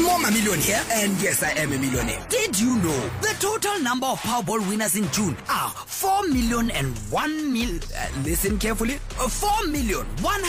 I'm a millionaire, and yes, I am a millionaire. Did you know the total number of Powerball winners in June are 4,001,000? Listen carefully. 4,001,000.